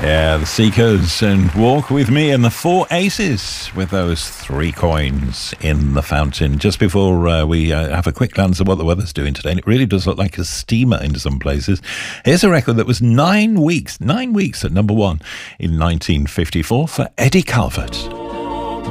Yeah, the Seekers and Walk With Me, and the Four Aces with those 3 coins in the fountain. Just before we have a quick glance at what the weather's doing today, and it really does look like a steamer in some places. Here's a record that was 9 weeks at number 1 in 1954 for Eddie Calvert.